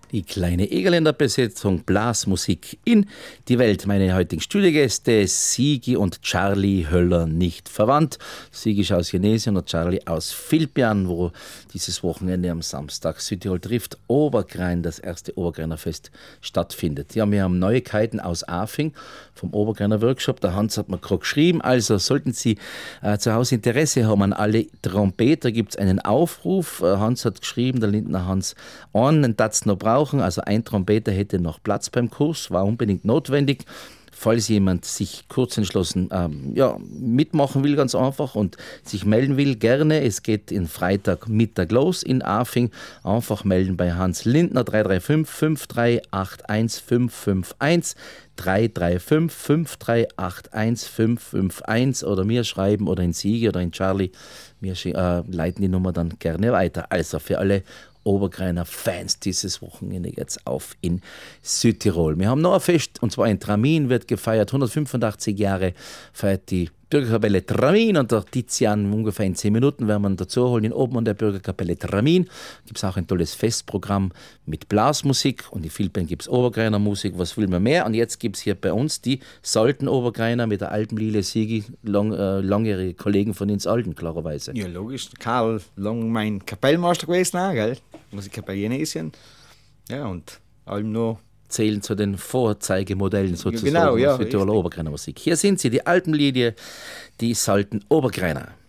Die kleine Egerländer Besetzung Blasmusik in die Welt. Meine heutigen Studiogäste Sigi und Charlie Höller, nicht verwandt. Sigi ist aus Genesien und Charlie aus Vilpian, wo dieses Wochenende am Samstag Südtirol trifft Obergrein, das erste Obergreiner Fest stattfindet. Ja, wir haben Neuigkeiten aus Afing vom Obergreiner Workshop. Der Hans hat mir gerade geschrieben, also sollten Sie zu Hause Interesse haben an alle Trompeter, gibt es einen Aufruf. Hans hat geschrieben, der Lindner Hans, einen Tatz noch brauchen. Also ein Trompeter hätte noch Platz beim Kurs, war unbedingt notwendig. Falls jemand sich kurz entschlossen mitmachen will, ganz einfach, und sich melden will, gerne. Es geht in Freitagmittag los in Afing. Einfach melden bei Hans Lindner 335 5381 551 335 5381 551 oder mir schreiben oder in Sigi oder in Charlie. Wir leiten die Nummer dann gerne weiter. Also für alle Obergreiner Fans dieses Wochenende jetzt auf in Südtirol. Wir haben noch ein Fest, und zwar in Tramin wird gefeiert. 185 Jahre feiert die Bürgerkapelle Tramin, und der Tizian ungefähr in 10 Minuten werden wir dazu holen. In Obmann der Bürgerkapelle Tramin gibt es auch ein tolles Festprogramm mit Blasmusik, und in Vilpen gibt es Obergreiner Musik. Was will man mehr? Und jetzt gibt es hier bei uns die Salten Obergreiner mit der Alpenlile Sigi, langjährige Kollegen von uns Alten, klarerweise. Ja, logisch. Karl, lang mein Kapellmeister gewesen, gell? Musikkapelle Genesien. Ja, und allem noch zählen zu den Vorzeigemodellen sozusagen genau, ja, für Tiroler Obergreiner Musik. Hier sind sie, die Alpenlilie, die Salten Obergreiner.